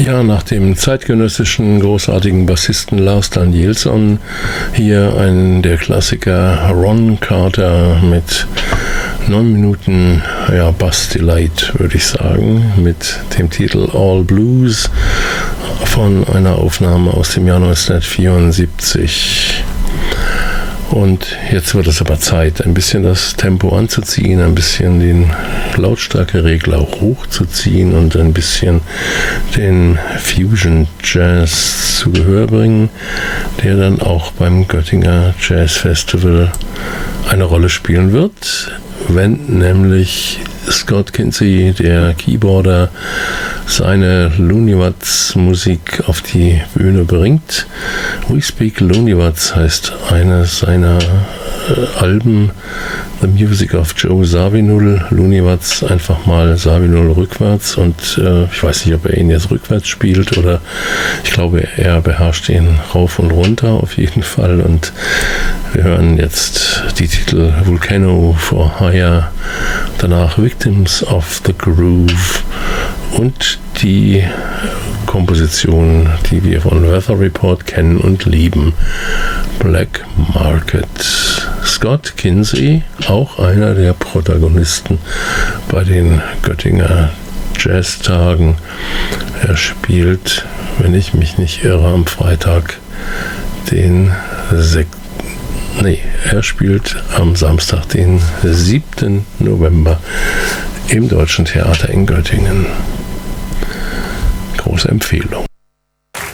Ja, nach dem zeitgenössischen großartigen Bassisten Lars Danielsson hier einen der Klassiker Ron Carter mit 9 Minuten Bass Delight, würde ich sagen, mit dem Titel All Blues von einer Aufnahme aus dem Jahr 1974. Und jetzt wird es aber Zeit, ein bisschen das Tempo anzuziehen, ein bisschen den Lautstärkeregler hochzuziehen und ein bisschen den Fusion Jazz zu Gehör bringen, der dann auch beim Göttinger Jazz Festival eine Rolle spielen wird, wenn nämlich Scott Kinsey, der Keyboarder, seine Looney Watts Musik auf die Bühne bringt. We Speak Looney Watts heißt eines seiner Alben, The Music of Joe Zawinul. Looney Watts einfach mal Zawinul rückwärts, und ich weiß nicht, ob er ihn jetzt rückwärts spielt oder ich glaube, er beherrscht ihn rauf und runter auf jeden Fall. Und wir hören jetzt die Titel Volcano for Hire, danach Victims of the Groove und die Komposition, die wir von Weather Report kennen und lieben, Black Market. Scott Kinsey, auch einer der Protagonisten bei den Göttinger Jazztagen. Er spielt, wenn ich mich nicht irre, am Freitag er spielt am Samstag, den 7. November im Deutschen Theater in Göttingen. Große Empfehlung.